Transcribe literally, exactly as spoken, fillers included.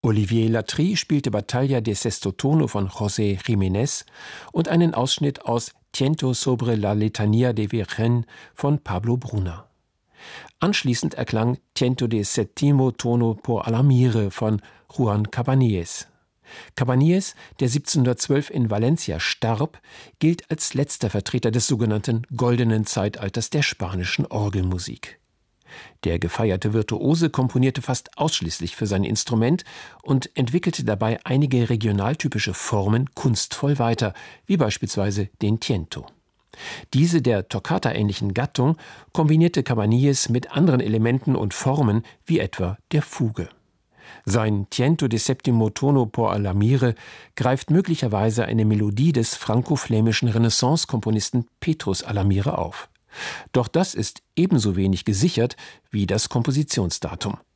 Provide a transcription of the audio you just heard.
Olivier Latry spielte Battaglia de Sesto Tono von José Jiménez und einen Ausschnitt aus Tiento sobre la Letanía de Virgen von Pablo Bruna. Anschließend erklang Tiento de Sétimo Tono por Alamire von Juan Cabanilles. Cabanilles, der siebzehnhundertzwölf in Valencia starb, gilt als letzter Vertreter des sogenannten Goldenen Zeitalters der spanischen Orgelmusik. Der gefeierte Virtuose komponierte fast ausschließlich für sein Instrument und entwickelte dabei einige regionaltypische Formen kunstvoll weiter, wie beispielsweise den Tiento. Diese der Toccata-ähnlichen Gattung kombinierte Cabanilles mit anderen Elementen und Formen, wie etwa der Fuge. Sein Tiento de Sétimo Tono por Alamire greift möglicherweise eine Melodie des franco-flämischen Renaissance-Komponisten Petrus Alamire auf. Doch das ist ebenso wenig gesichert wie das Kompositionsdatum.